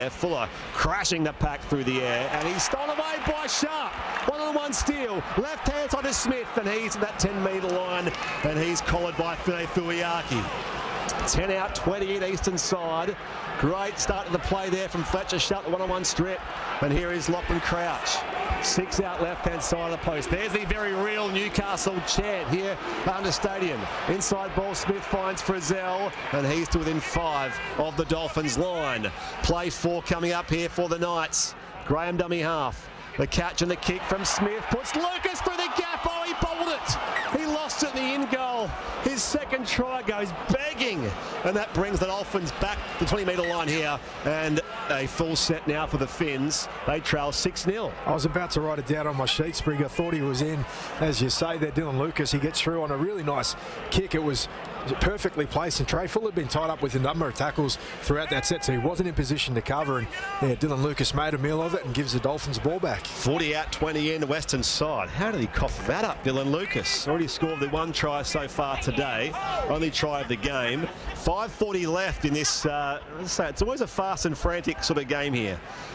Fuller crashing the pack through the air, and he's stolen away by Sharp. One-on-one steal, left hand side to Smith, and he's at that 10-metre line, and he's collared by Fune Fuiaki. 10 out, 20 in eastern side. Great start to the play there from Fletcher Sharp, the one-on-one strip, and here is Lachlan Crouch. 6 out left-hand side of the post. There's the very real Newcastle chant here under Stadium. Inside ball, Smith finds Frizzell, and he's to within 5 of the Dolphins line. Play 4 coming up here for the Knights. Graham dummy half. The catch and the kick from Smith puts Lucas through the gap. Oh, he bobbled it. He lost it in the in goal. His second try goes begging, and that brings the Dolphins back to the 20-metre line here, and a full set now for the Finns. They trail 6-0. I was about to write it down on my sheet, Springer. Thought he was in, as you say there, Dylan Lucas. He gets through on a really nice kick. It was perfectly placed, and Trey Fuller had been tied up with a number of tackles throughout that set, so he wasn't in position to cover, and yeah, Dylan Lucas made a meal of it and gives the Dolphins the ball back. 40 out, 20 in the western side. How did he cough that up, Dylan Lucas? Already scored the 1 try so far today, only try of the game. 5:40 left in this, let's say it's always a fast and frantic sort of game here.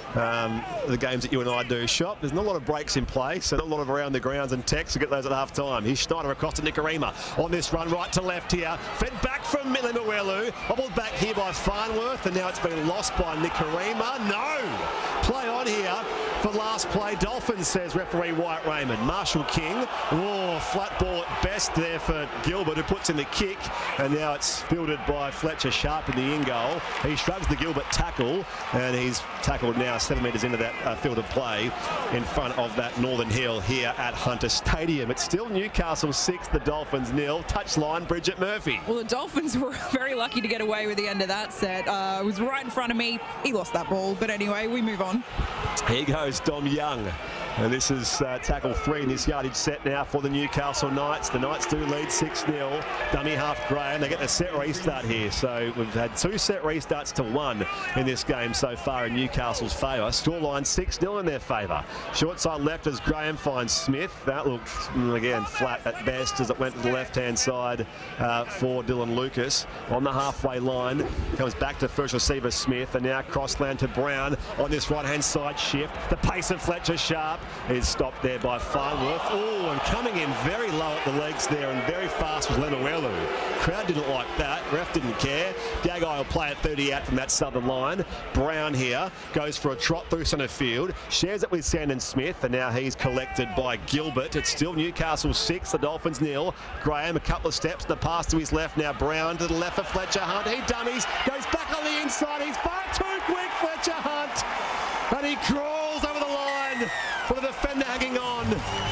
The games that you and I do, Shop. There's not a lot of breaks in place, and not a lot of around the grounds and techs to get those at half time. Here's Schneider across to Nikorima on this run right to left here. Fed back from Lemuelu. Bobbled back here by Farnworth, and now it's been lost by Nikorima. No! Play on here for last play. Dolphins, says referee Wyatt Raymond. Marshall King. Oh, flat ball at best there for Gilbert, who puts in the kick, and now it's fielded by Fletcher Sharp in the in goal. He shrugs the Gilbert tackle, and he's tackled now 7 metres into that field of play in front of that Northern Hill here at Hunter Stadium. It's still Newcastle 6, the Dolphins 0. Touchline, Bridget Murphy. Well, the Dolphins were very lucky to get away with the end of that set. It was right in front of me. He lost that ball, but anyway, we move on. Here goes Dom Young. And this is tackle 3 in this yardage set now for the Newcastle Knights. The Knights do lead 6-0. Dummy half Graham. They get the set restart here. So we've had 2 set restarts to 1 in this game so far in Newcastle's favour. Scoreline 6-0 in their favour. Short side left as Graham finds Smith. That looked, again, flat at best as it went to the left-hand side for Dylan Lucas. On the halfway line, comes back to first receiver Smith, and now crossland to Brown on this right-hand side shift. The pace of Fletcher Sharp is stopped there by Farnworth. Oh, and coming in very low at the legs there and very fast was Lemuelu. Crowd didn't like that. Ref didn't care. Gagai will play at 30 out from that southern line. Brown here goes for a trot through centre field. Shares it with Sandon Smith, and now he's collected by Gilbert. It's still Newcastle 6, the Dolphins 0. Graham a couple of steps. The pass to his left. Now Brown to the left for Fletcher Hunt. He dummies. Goes back on the inside. He's far too quick, Fletcher Hunt. And he crawls over the line with the defender hanging on.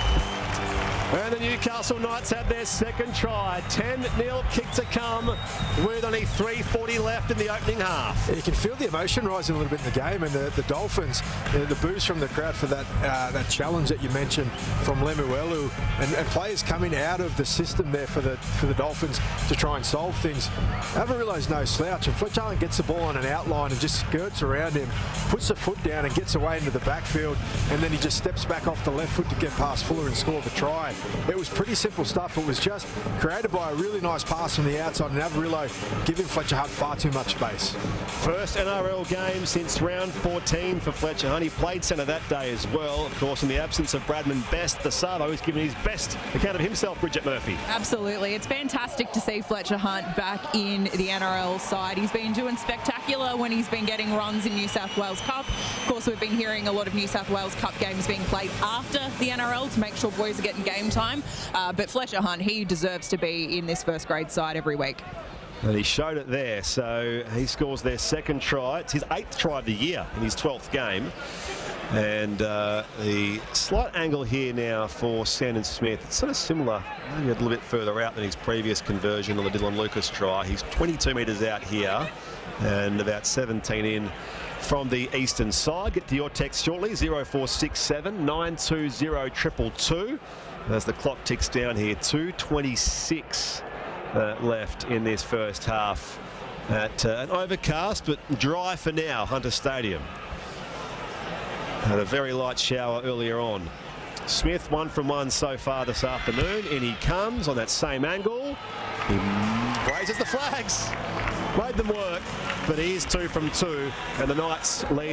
And the Newcastle Knights have their second try. 10-0 kick to come with only 3:40 left in the opening half. You can feel the emotion rising a little bit in the game, and the Dolphins, the boos from the crowd for that challenge that you mentioned from Lemuelu, and players coming out of the system there for the Dolphins to try and solve things. Avarilo's no slouch, and Fletcher Hunt gets the ball on an outline and just skirts around him, puts the foot down and gets away into the backfield, and then he just steps back off the left foot to get past Fuller and score the try. It was pretty simple stuff. It was just created by a really nice pass from the outside, and Avarillo giving Fletcher Hunt far too much space. First NRL game since round 14 for Fletcher Hunt. He played centre that day as well. Of course, in the absence of Bradman Best, the Savo is giving his best account of himself, Bridget Murphy. Absolutely. It's fantastic to see Fletcher Hunt back in the NRL side. He's been doing spectacular when he's been getting runs in New South Wales Cup. Of course, we've been hearing a lot of New South Wales Cup games being played after the NRL to make sure boys are getting game time. But Fletcher Hunt, he deserves to be in this first grade side every week. And he showed it there, so he scores their second try. It's his 8th try of the year in his 12th game. And the slight angle here now for Sandon Smith, it's sort of similar, maybe a little bit further out than his previous conversion on the Dylan Lucas try. He's 22 metres out here and about 17 in from the eastern side. Get to your text shortly, 0467 920 222. As the clock ticks down here, 2:26 left in this first half at an overcast but dry for now Hunter Stadium. Had a very light shower earlier on. Smith 1 from 1 so far this afternoon. In he comes on that same angle. He raises the flags. Made them work. but he is 2 from 2, and the Knights lead